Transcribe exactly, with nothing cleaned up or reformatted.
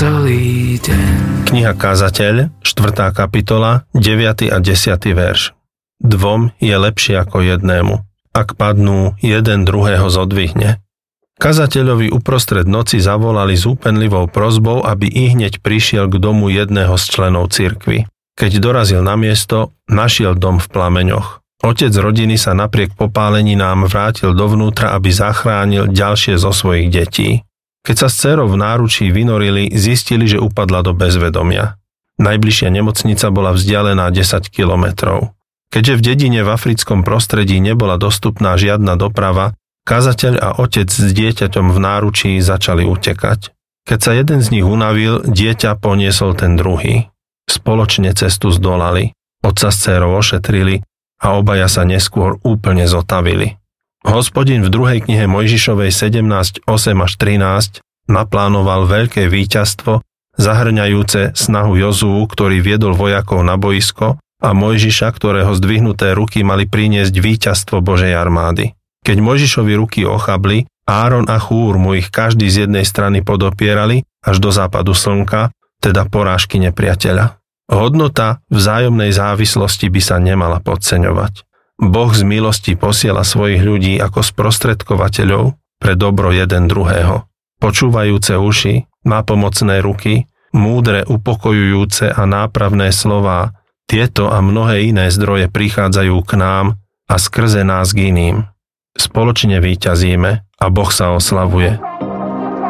celý deň. Kniha Kázateľ, štvrtá kapitola, deviaty a desiaty verš. Dvom je lepšie ako jednému. Ak padnú, jeden druhého zodvihne. Kazateľovi uprostred noci zavolali s úpenlivou prosbou, aby ihneď prišiel k domu jedného z členov cirkvi. Keď dorazil na miesto, našiel dom v plameňoch. Otec rodiny sa napriek popáleninám vrátil dovnútra, aby zachránil ďalšie zo svojich detí. Keď sa s dcérou v náručí vynorili, zistili, že upadla do bezvedomia. Najbližšia nemocnica bola vzdialená desať kilometrov. Keďže v dedine v africkom prostredí nebola dostupná žiadna doprava, kazateľ a otec s dieťaťom v náručí začali utekať. Keď sa jeden z nich unavil, dieťa poniesol ten druhý. Spoločne cestu zdolali, otca s dcérou ošetrili a obaja sa neskôr úplne zotavili. Hospodin v druhej knihe Mojžišovej sedemnásť osem až trinásť naplánoval veľké víťazstvo, zahrňajúce snahu Jozuu, ktorý viedol vojakov na boisko, a Mojžiša, ktorého zdvihnuté ruky mali priniesť víťazstvo Božej armády. Keď Mojžišovi ruky ochabli, Áron a Chúr mu ich každý z jednej strany podopierali až do západu slnka, teda porážky nepriateľa. Hodnota vzájomnej závislosti by sa nemala podceňovať. Boh z milosti posiela svojich ľudí ako sprostredkovateľov pre dobro jeden druhého. Počúvajúce uši, nápomocné ruky, múdre, upokojujúce a nápravné slová, tieto a mnohé iné zdroje prichádzajú k nám a skrze nás k iným. Spoločne víťazíme a Boh sa oslavuje.